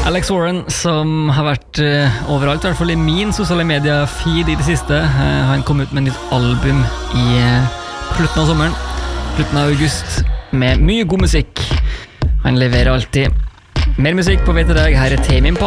Alex Warren, som har vært overalt, I hvert fall I min sosiale media-feed I det siste. Han kom ut med et nytt album I slutten av sommeren, slutten av august, med mye god musikk. Han leverer alltid mer musikk på vei til deg. Her Tame Impala.